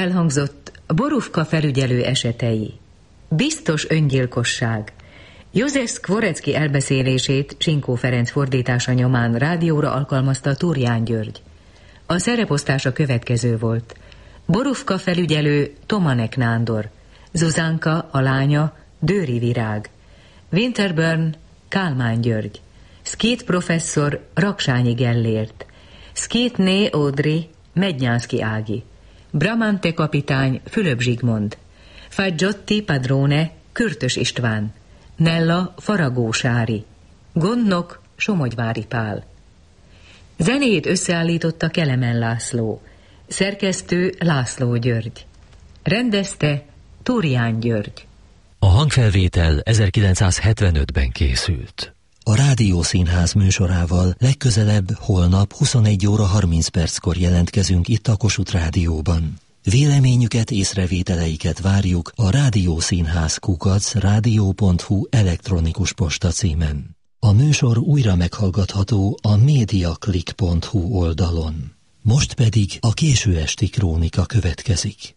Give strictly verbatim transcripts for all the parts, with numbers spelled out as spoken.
Elhangzott Borufka felügyelő esetei. Biztos öngyilkosság. József Szkvorecki elbeszélését Csinkó Ferenc fordítása nyomán rádióra alkalmazta Turján György. A szereposztás a következő volt. Borufka felügyelő Tomanek Nándor, Zuzánka, a lánya, Dőri Virág, Winterburn, Kálmán György, Szkít professzor, Raksányi Gellért, Szkítné Ódri, Mednyánszki Ági, Bramante kapitány, Fülöp Zsigmond, Faggiotti Padrone, Kürtös István, Nella, Faragó Sári, Gondnok, Somogyvári Pál. Zenét összeállította Kelemen László, szerkesztő László György, rendezte Turján György. A hangfelvétel ezerkilencszázhetvenötben készült. A Rádiószínház műsorával legközelebb holnap huszonegy óra harminc perckor jelentkezünk itt a Kossuth Rádióban. Véleményüket, észrevételeiket várjuk a rádiószínház kukac rádió pont hu elektronikus postacímen. A műsor újra meghallgatható a mediaclick pont hu oldalon. Most pedig a késő esti krónika következik.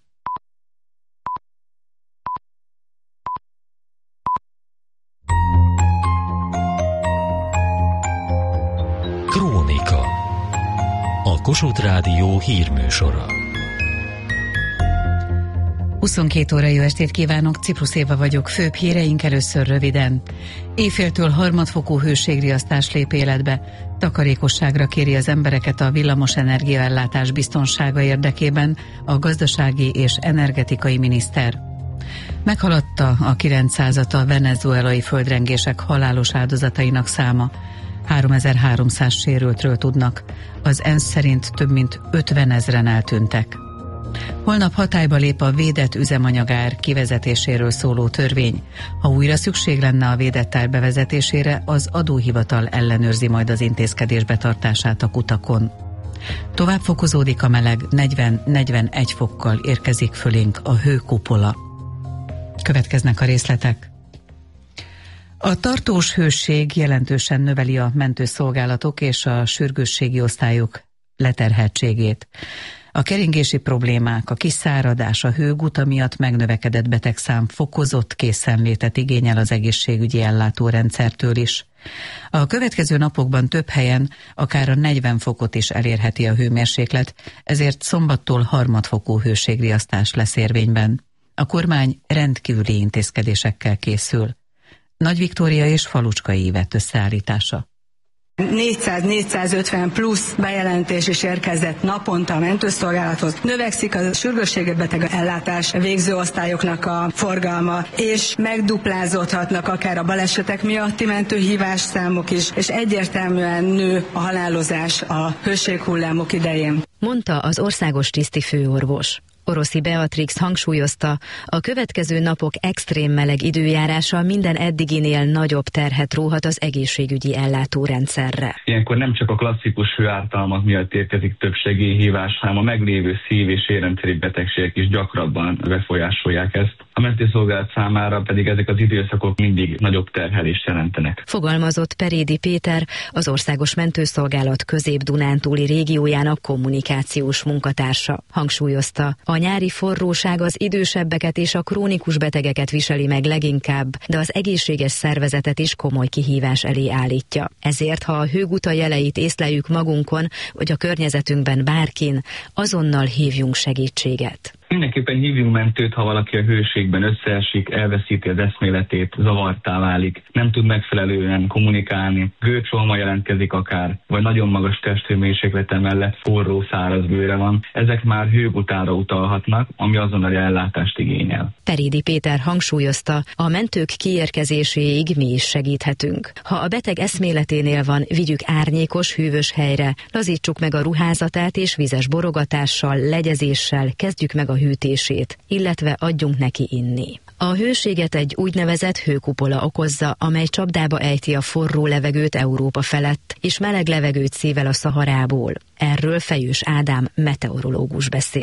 Krónika. A Kossuth Rádió hírműsora. huszonkét óra jó estét kívánok, Ciprus Éva vagyok, főbb híreink először röviden. Éjféltől harmadfokú hőségriasztás lép életbe. Takarékosságra kéri az embereket a villamos energiaellátás biztonsága érdekében a gazdasági és energetikai miniszter. Meghaladta a kilencszázat a venezuelai földrengések halálos áldozatainak száma. háromezer-háromszáz sérültről tudnak. Az ENSZ szerint több mint ötvenezren eltűntek. Holnap hatályba lép a védett üzemanyagár kivezetéséről szóló törvény. Ha újra szükség lenne a védett ár bevezetésére, az adóhivatal ellenőrzi majd az intézkedés betartását a kutakon. Tovább fokozódik a meleg, negyven-negyvenegy fokkal érkezik fölénk a hőkupola. Következnek a részletek. A tartós hőség jelentősen növeli a mentőszolgálatok és a sürgősségi osztályok leterheltségét. A keringési problémák, a kiszáradás, a hőguta miatt megnövekedett betegszám fokozott készenlétet igényel az egészségügyi ellátórendszertől is. A következő napokban több helyen akár a negyven fokot is elérheti a hőmérséklet, ezért szombattól harmadfokú hőségriasztás lesz érvényben. A kormány rendkívüli intézkedésekkel készül. Nagy Viktória és Falucskai Ivett összeállítása. négyszáz-négyszázötven plusz bejelentés is érkezett naponta a mentőszolgálathoz. Növekszik a sürgősségi beteg ellátás végző osztályoknak a forgalma, és megduplázódhatnak akár a balesetek miatti mentőhívás számok is, és egyértelműen nő a halálozás a hőséghullámok idején. Mondta az országos tisztifőorvos. Oroszi Beatrix hangsúlyozta, a következő napok extrém meleg időjárása minden eddiginél nagyobb terhet róhat az egészségügyi ellátórendszerre. Ilyenkor nem csak a klasszikus hőártalmak miatt érkezik több segélyhívás, hanem a meglévő szív- és érrendszeri betegségek is gyakrabban befolyásolják ezt. A mentőszolgálat számára pedig ezek az időszakok mindig nagyobb terhelést jelentenek. Fogalmazott Perédi Péter, az Országos Mentőszolgálat Közép-Dunántúli régiójának kommunikációs munkatársa. Hangsúlyozta, a nyári forróság az idősebbeket és a krónikus betegeket viseli meg leginkább, de az egészséges szervezetet is komoly kihívás elé állítja. Ezért, ha a hőguta jeleit észleljük magunkon, vagy a környezetünkben bárkin, azonnal hívjunk segítséget. Mindenképpen hívjunk mentőt, ha valaki a hőségben összeesik, elveszíti az eszméletét, zavartá válik, nem tud megfelelően kommunikálni, gőcsólma jelentkezik akár, vagy nagyon magas testhőmérséklete mellett forró, száraz bőre van. Ezek már hőgutára utalhatnak, ami azonnali ellátást igényel. Perédi Péter hangsúlyozta, a mentők kiérkezéséig mi is segíthetünk. Ha a beteg eszméleténél van, vigyük árnyékos, hűvös helyre, lazítsuk meg a ruházatát és vizes borogatással, legyezéssel kezdjük meg a hűtését, illetve adjunk neki inni. A hőséget egy úgynevezett hőkupola okozza, amely csapdába ejti a forró levegőt Európa felett, és meleg levegőt szível a Szaharából. Erről Fejős Ádám meteorológus beszélt.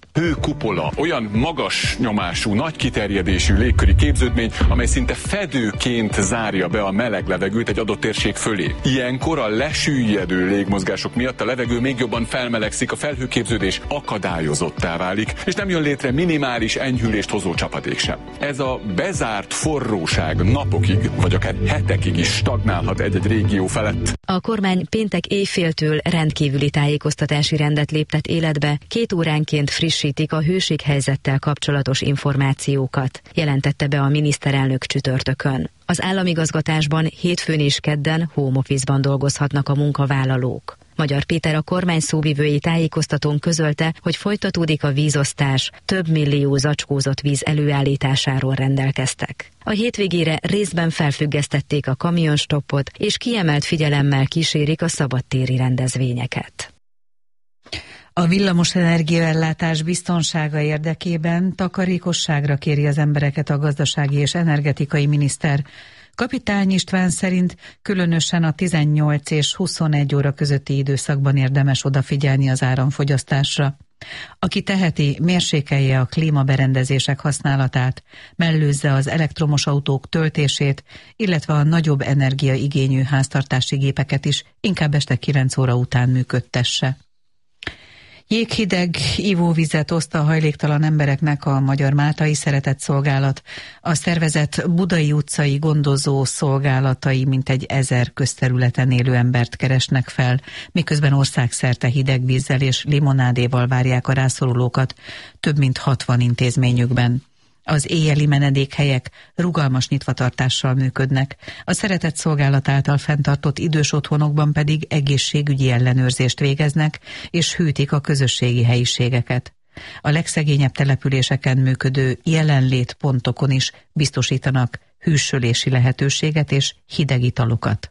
hőkupola, olyan magas nyomású, nagy kiterjedésű légköri képződmény, amely szinte fedőként zárja be a meleg levegőt egy adott térség fölé. Ilyenkor a lesüllyedő légmozgások miatt a levegő még jobban felmelegszik, a felhőképződés akadályozottá válik, és nem jön létre minimális enyhülést hozó csapadék sem. Ez a bezárt forróság napokig, vagy akár hetekig is stagnálhat egy-egy régió felett. A kormány péntek éjféltől rendkívüli tájékoztatási rendet léptet életbe, két óránként frissítik a hőséghelyzettel kapcsolatos információkat, jelentette be a miniszterelnök csütörtökön. Az államigazgatásban hétfőn és kedden home office-ban dolgozhatnak a munkavállalók. Magyar Péter, a kormány szóvivői tájékoztatón közölte, hogy folytatódik a vízosztás, több millió zacskózott víz előállításáról rendelkeztek. A hétvégére részben felfüggesztették a kamionstoppot, és kiemelt figyelemmel kísérik a szabadtéri rendezvényeket. A villamosenergia ellátás biztonsága érdekében takarékosságra kéri az embereket a gazdasági és energetikai miniszter. Kapitány István szerint különösen a tizennyolc és huszonegy óra közötti időszakban érdemes odafigyelni az áramfogyasztásra. Aki teheti, mérsékelje a klímaberendezések használatát, mellőzze az elektromos autók töltését, illetve a nagyobb energiaigényű háztartási gépeket is inkább este kilenc óra után működtesse. Jéghideg ivóvizet oszt a hajléktalan embereknek a Magyar Máltai Szeretetszolgálat. A szervezet Budai utcai gondozó szolgálatai mintegy ezer közterületen élő embert keresnek fel, miközben országszerte hideg vízzel és limonádéval várják a rászorulókat több mint hatvan intézményükben. Az éjjeli menedékhelyek rugalmas nyitvatartással működnek, a Szeretetszolgálat által fenntartott idős otthonokban pedig egészségügyi ellenőrzést végeznek, és hűtik a közösségi helyiségeket. A legszegényebb településeken működő jelenlétpontokon is biztosítanak hűsölési lehetőséget és hideg italokat.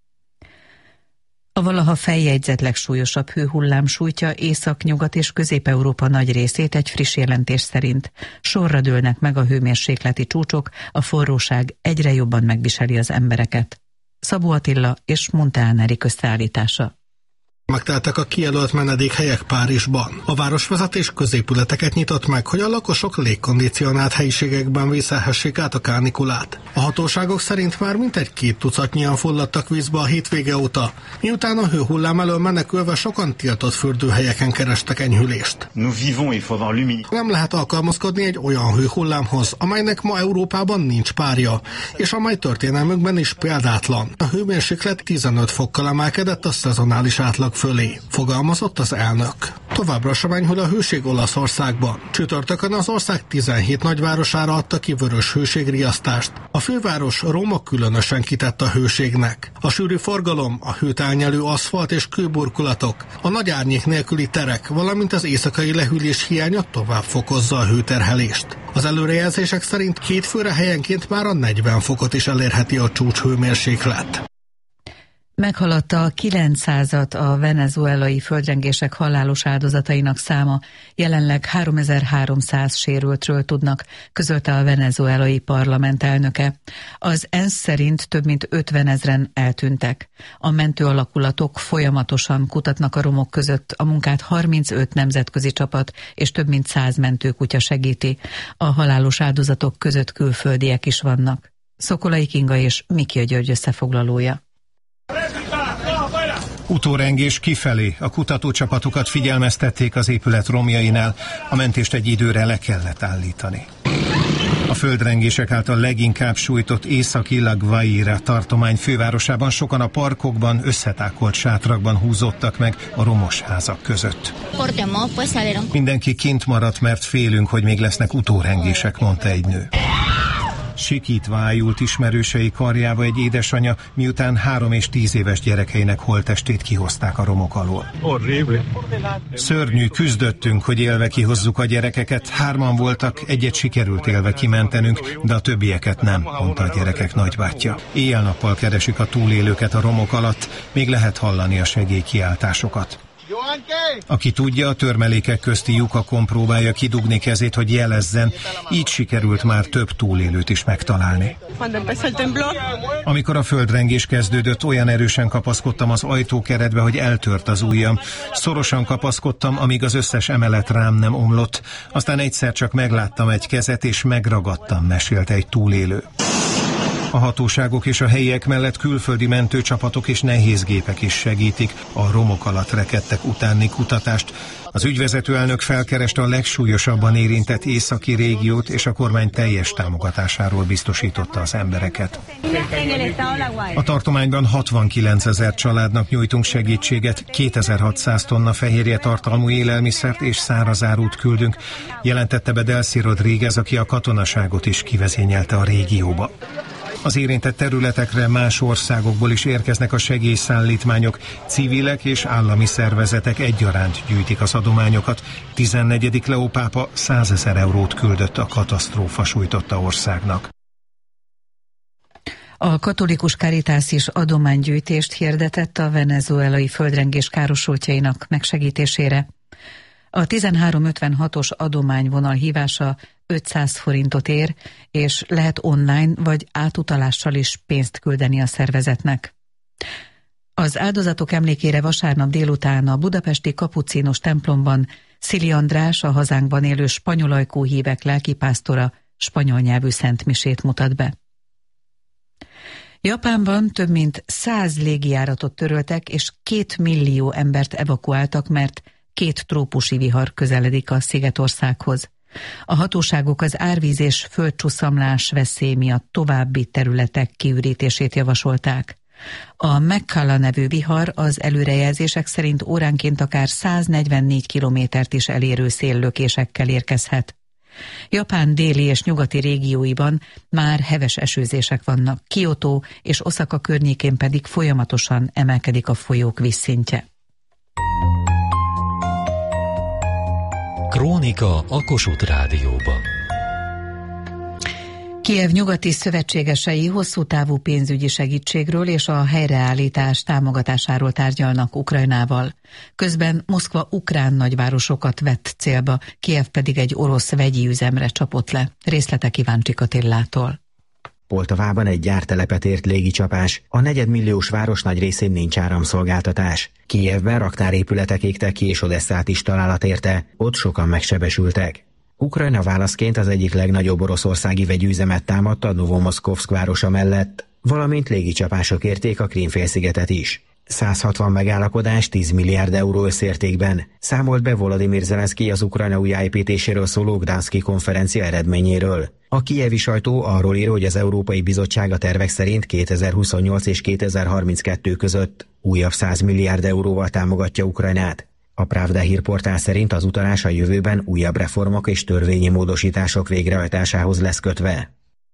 A valaha feljegyzett legsúlyosabb hőhullám sújtja Észak-Nyugat és Közép-Európa nagy részét egy friss jelentés szerint. Sorra dőlnek meg a hőmérsékleti csúcsok, a forróság egyre jobban megviseli az embereket. Szabó Attila és Monteán Erik összeállítása. Megteltek a kijelölt menedékhelyek Párizsban. A városvezetés középületeket nyitott meg, hogy a lakosok légkondicionált helyiségekben vészelhessék át a kánikulát. A hatóságok szerint már mintegy két tucatnyian fulladtak vízbe a hétvége óta, miután a hőhullám elől menekülve sokan tiltott fürdőhelyeken kerestek enyhülést. Nem lehet alkalmazkodni egy olyan hőhullámhoz, amelynek ma Európában nincs párja, és amely történelmükben is példátlan. A hőmérséklet tizenöt fokkal emelkedett a szezonális átlag fölé, fogalmazott az elnök. Továbbra sem enyhül a hőség Olaszországban. Csütörtökön az ország tizenhét nagyvárosára adta ki vörös hőségriasztást. A főváros, Róma különösen kitett a hőségnek. A sűrű forgalom, a hőt elnyelő aszfalt és kőburkolatok, a nagy árnyék nélküli terek, valamint az éjszakai lehűlés hiánya tovább fokozza a hőterhelést. Az előrejelzések szerint két főre helyenként már a negyven fokot is elérheti a csúcs hőmérséklet. Meghaladta a kilencszázat a venezuelai földrengések halálos áldozatainak száma, jelenleg háromezer-háromszáz sérültről tudnak, közölte a venezuelai parlament elnöke. Az ENSZ szerint több mint ötvenezren eltűntek. A mentő alakulatok folyamatosan kutatnak a romok között, a munkát harmincöt nemzetközi csapat és több mint száz mentőkutya segíti. A halálos áldozatok között külföldiek is vannak. Szokolai Kinga és Mikia György összefoglalója. Utórengés kifelé, a kutatócsapatokat figyelmeztették az épület romjainál, a mentést egy időre le kellett állítani. A földrengések által leginkább sújtott északi La Guaira tartomány fővárosában sokan a parkokban, összetákolt sátrakban húzódtak meg a romos házak között. Mindenki kint maradt, mert félünk, hogy még lesznek utórengések, mondta egy nő. Sikítva ájult ismerősei karjába egy édesanya, miután három és tíz éves gyerekeinek holttestét kihozták a romok alól. Szörnyű, küzdöttünk, hogy élve kihozzuk a gyerekeket, hárman voltak, egyet sikerült élve kimentenünk, de a többieket nem, mondta a gyerekek nagybátyja. Éjjel-nappal keresik a túlélőket a romok alatt, még lehet hallani a segélykiáltásokat. Aki tudja, a törmelékek közti lyukakon próbálja kidugni kezét, hogy jelezzen, így sikerült már több túlélőt is megtalálni. Amikor a földrengés kezdődött, olyan erősen kapaszkodtam az ajtókeretbe, hogy eltört az ujjam. Szorosan kapaszkodtam, amíg az összes emelet rám nem omlott. Aztán egyszer csak megláttam egy kezet, és megragadtam, mesélte egy túlélő. A hatóságok és a helyiek mellett külföldi mentőcsapatok és nehézgépek is segítik a romok alatt rekedtek utáni kutatást. Az ügyvezető elnök felkereste a legsúlyosabban érintett északi régiót, és a kormány teljes támogatásáról biztosította az embereket. A tartományban hatvankilencezer családnak nyújtunk segítséget, kétezer-hatszáz tonna fehérje tartalmú élelmiszert és szárazárút küldünk, jelentette be Delcy Rodríguez, aki a katonaságot is kivezényelte a régióba. Az érintett területekre más országokból is érkeznek a segélyszállítmányok, civilek és állami szervezetek egyaránt gyűjtik az adományokat. tizennegyedik Leó pápa százezer eurót küldött a katasztrófa sújtotta országnak. A katolikus Caritas is adománygyűjtést hirdetett a venezuelai földrengés károsultjainak megsegítésére. A tizenhárom ötvenhatos adományvonal hívása ötszáz forintot ér, és lehet online vagy átutalással is pénzt küldeni a szervezetnek. Az áldozatok emlékére vasárnap délután a budapesti kapucínos templomban Szili András, a hazánkban élő spanyolajkú hívek lelkipásztora spanyol nyelvű szentmisét mutat be. Japánban több mint száz légijáratot töröltek, és két millió embert evakuáltak, mert két trópusi vihar közeledik a szigetországhoz. A hatóságok az árvíz és földcsuszamlás veszély miatt további területek kiürítését javasolták. A Mekkala nevű vihar az előrejelzések szerint óránként akár száznegyvennégy kilométert is elérő széllökésekkel érkezhet. Japán déli és nyugati régióiban már heves esőzések vannak, Kyoto és Oszaka környékén pedig folyamatosan emelkedik a folyók vízszintje. Krónika a Kossuth Rádióban. Kijev nyugati szövetségesei hosszú távú pénzügyi segítségről és a helyreállítás támogatásáról tárgyalnak Ukrajnával. Közben Moszkva ukrán nagyvárosokat vett célba, Kijev pedig egy orosz vegyi üzemre csapott le. Részletek Iváncsik Attillától. Poltavában egy gyártelepet ért légicsapás, a negyedmilliós város nagy részén nincs áramszolgáltatás. Kijevben raktárépületek égtek ki, és Odesszát is találat érte, ott sokan megsebesültek. Ukrajna válaszként az egyik legnagyobb oroszországi vegyüzemet támadta a Novomoszkovszk városa mellett, valamint légicsapások érték a Krím-félszigetet is. száz hatvan megállapodás tíz milliárd euró összértékben számolt be Volodymyr Zelenszkij az Ukrajna újjáépítéséről szóló Gdanszki konferencia eredményéről. A kijevi sajtó arról ír, hogy az Európai Bizottság a tervek szerint kétezer-huszonnyolc és kétezer-harminckettő között újabb száz milliárd euróval támogatja Ukrajnát. A Pravda hírportál szerint az utalás a jövőben újabb reformok és törvényi módosítások végrehajtásához lesz kötve.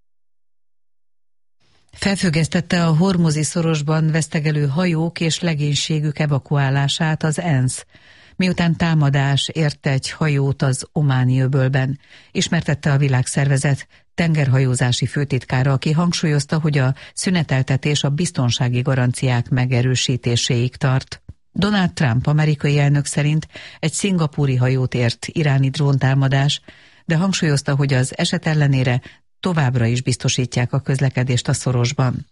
Felfüggesztette a Hormuzi szorosban vesztegelő hajók és legénységük evakuálását az ENSZ, miután támadás érte egy hajót az Ománi öbölben, ismertette a Világszervezet tengerhajózási főtitkára, aki hangsúlyozta, hogy a szüneteltetés a biztonsági garanciák megerősítéséig tart. Donald Trump amerikai elnök szerint egy szingapúri hajót ért iráni dróntámadás, de hangsúlyozta, hogy az eset ellenére továbbra is biztosítják a közlekedést a szorosban.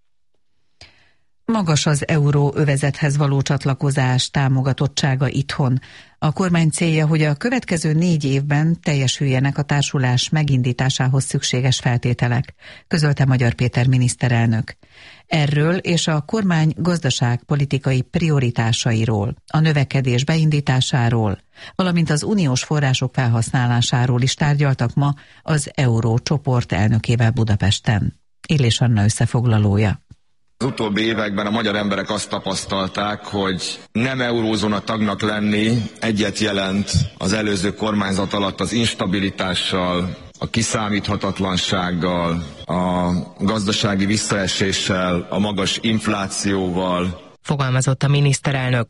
Magas az euróövezethez való csatlakozás támogatottsága itthon. A kormány célja, hogy a következő négy évben teljesüljenek a társulás megindításához szükséges feltételek, közölte Magyar Péter miniszterelnök. Erről és a kormány gazdaságpolitikai prioritásairól, a növekedés beindításáról, valamint az uniós források felhasználásáról is tárgyaltak ma az Eurócsoport elnökével Budapesten. Illés Anna összefoglalója. Az utóbbi években a magyar emberek azt tapasztalták, hogy nem eurózóna tagnak lenni egyet jelent az előző kormányzat alatt az instabilitással, a kiszámíthatatlansággal, a gazdasági visszaeséssel, a magas inflációval. Fogalmazott a miniszterelnök.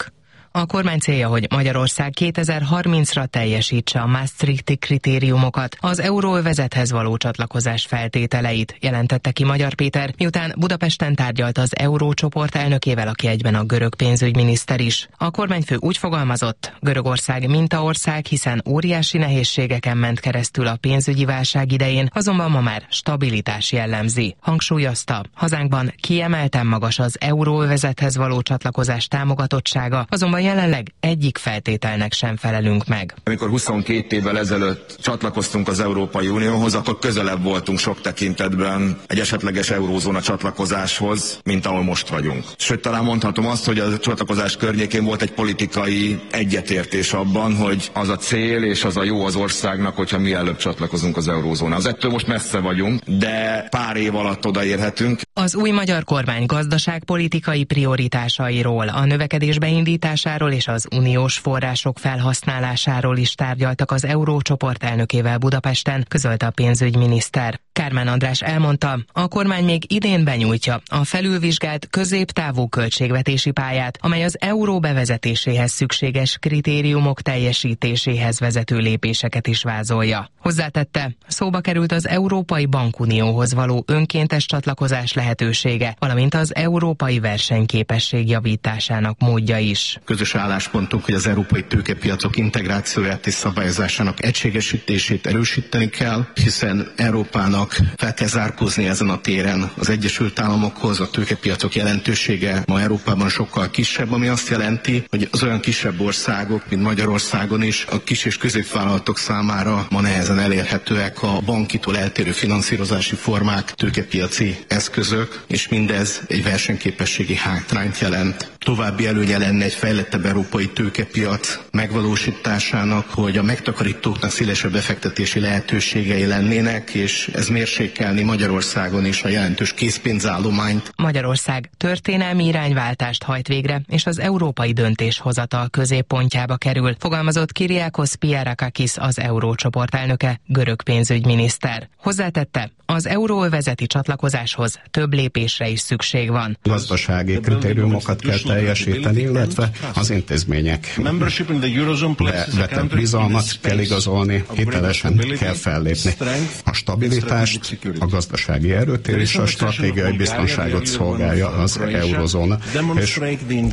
A kormány célja, hogy Magyarország kétezer-harmincra teljesítse a Maastrichti kritériumokat, az euróövezethez való csatlakozás feltételeit, jelentette ki Magyar Péter, miután Budapesten tárgyalt az eurócsoport elnökével, aki egyben a görög pénzügyminiszter is. A kormányfő úgy fogalmazott, Görögország mintaország, hiszen óriási nehézségeken ment keresztül a pénzügyi válság idején, azonban ma már stabilitás jellemzi. Hangsúlyozta, hazánkban kiemelten magas az euróövezethez való csatlakozás támogatottsága, azonban jelenleg egyik feltételnek sem felelünk meg. Amikor huszonkét évvel ezelőtt csatlakoztunk az Európai Unióhoz, akkor közelebb voltunk sok tekintetben egy esetleges eurózóna csatlakozáshoz, mint ahol most vagyunk. Sőt, talán mondhatom azt, hogy a csatlakozás környékén volt egy politikai egyetértés abban, hogy az a cél és az a jó az országnak, hogyha mielőbb csatlakozunk az eurózónához. Ettől most messze vagyunk, de pár év alatt odaérhetünk. Az új magyar kormány gazdaságpolitikai prioritásairól, a növekedés beindításáról és az uniós források felhasználásáról is tárgyaltak az eurócsoport elnökével Budapesten, közölte a pénzügyminiszter. Kármán András elmondta, a kormány még idén benyújtja a felülvizsgált középtávú költségvetési pályát, amely az euró bevezetéséhez szükséges kritériumok teljesítéséhez vezető lépéseket is vázolja. Hozzátette, szóba került az Európai Bankunióhoz való önkéntes csatlakozás lehetősége, valamint az európai versenyképesség javításának módja is. Közös álláspontunk, hogy az európai tőkepiacok integrációját és szabályozásának egységesítését erősíteni kell, hiszen Európának fel kell zárkózni ezen a téren az Egyesült Államokhoz. A tőkepiacok jelentősége ma Európában sokkal kisebb, ami azt jelenti, hogy az olyan kisebb országok, mint Magyarországon is, a kis és középvállalatok számára ma nehezen elérhetőek a bankitól eltérő finanszírozási formák, tőkepiaci eszközök, és mindez egy versenyképességi hátrányt jelent. További előnye lenne egy fejlettebb európai tőkepiac megvalósításának, hogy a megtakarítóknak szélesebb befektetési lehetőségei lennének, és ez mérsékelni Magyarországon is a jelentős készpénzállományt. Magyarország történelmi irányváltást hajt végre, és az európai döntéshozatal középpontjába kerül, fogalmazott Kyriakos Piarakakis, az eurócsoport elnöke, görög pénzügyminiszter. Hozzátette, az euróövezeti csatlakozáshoz több lépésre is szükség van. Gazdasági kritériumokat kell teljesíteni, illetve az intézmények vetett bizalmat kell igazolni, hitelesen kell fellépni. A stabilitást, a gazdasági erőt és a stratégiai biztonságot szolgálja az eurozóna. És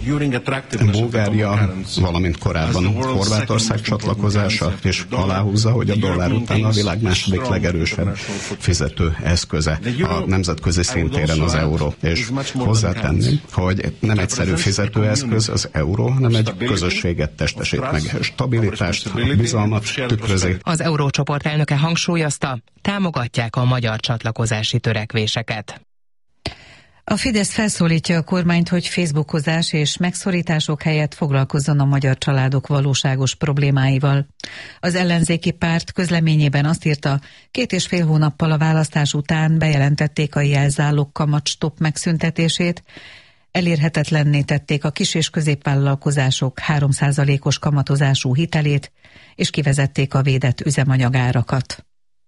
Bulgária, valamint korábban Horvátország csatlakozása és aláhúzza, hogy a dollár után a világ második legerősebb fizető eszköze a nemzetközi szintéren az euró. És hozzátenném, hogy nem egyszerű fizetőeszköz az euró, hanem egy közösséget testesít meg. Stabilitást, bizalmat tükrözi. Az eurócsoport elnöke hangsúlyozta, támogatják a magyar csatlakozási törekvéseket. A Fidesz felszólítja a kormányt, hogy facebookozás és megszorítások helyett foglalkozzon a magyar családok valóságos problémáival. Az ellenzéki párt közleményében azt írta, két és fél hónappal a választás után bejelentették a jelzálog kamat stop megszüntetését, elérhetetlenné tették a kis- és középvállalkozások három százalékos kamatozású hitelét, és kivezették a védett üzemanyagárakat.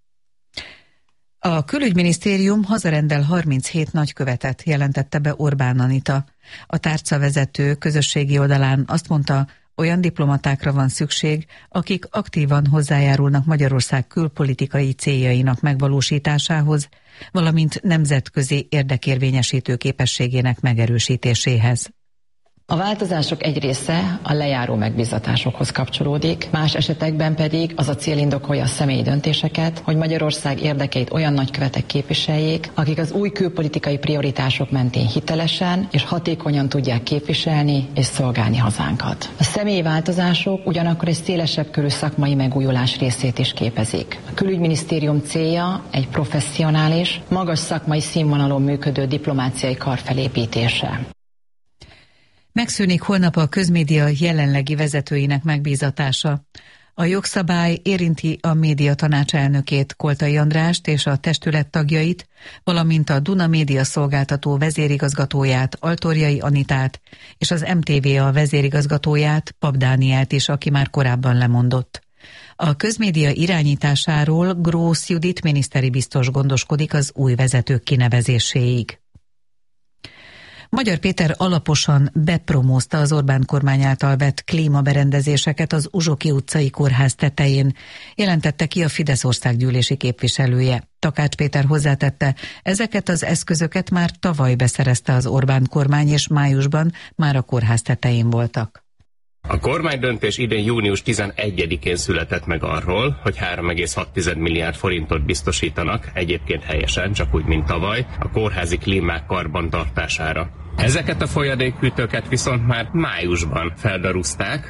A külügyminisztérium hazarendel harminchét nagykövetet, jelentette be Orbán Anita. A tárcavezető közösségi oldalán azt mondta, olyan diplomatákra van szükség, akik aktívan hozzájárulnak Magyarország külpolitikai céljainak megvalósításához, valamint nemzetközi érdekérvényesítő képességének megerősítéséhez. A változások egy része a lejáró megbízatásokhoz kapcsolódik, más esetekben pedig az a cél indokolja a személyi döntéseket, hogy Magyarország érdekeit olyan nagykövetek képviseljék, akik az új külpolitikai prioritások mentén hitelesen és hatékonyan tudják képviselni és szolgálni hazánkat. A személyi változások ugyanakkor egy szélesebb körű szakmai megújulás részét is képezik. A külügyminisztérium célja egy professzionális, magas szakmai színvonalon működő diplomáciai kar felépítése. Megszűnik holnap a közmédia jelenlegi vezetőinek megbízatása. A jogszabály érinti a média tanács elnökét, Koltai Andrást és a testület tagjait, valamint a Duna Média Szolgáltató vezérigazgatóját, Altorjai Anitát, és az em té vé á vezérigazgatóját, Pap Dánielt is, aki már korábban lemondott. A közmédia irányításáról Grósz Judit miniszteri biztos gondoskodik az új vezetők kinevezéséig. Magyar Péter alaposan bepromózta az Orbán kormány által vett klímaberendezéseket az Uzsoki utcai kórház tetején, jelentette ki a Fidesz országgyűlési képviselője. Takács Péter hozzátette, ezeket az eszközöket már tavaly beszerezte az Orbán kormány, és májusban már a kórház tetején voltak. A kormánydöntés idén június tizenegyedikén született meg arról, hogy három egész hat milliárd forintot biztosítanak, egyébként helyesen, csak úgy, mint tavaly, a kórházi klímák karbantartására. Ezeket a folyadékhűtőket viszont már májusban feldarúzták,